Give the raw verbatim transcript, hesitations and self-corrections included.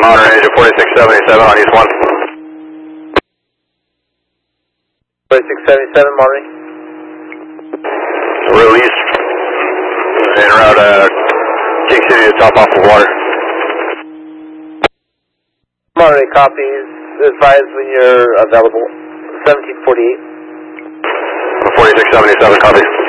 On range of forty-six seventy-seven on East one. forty-six seventy-seven, Monterey. Release en route uh, King City to top off the water. Monterey, copies. Advise when you're available. seventeen forty-eight. forty-six seventy-seven, copy.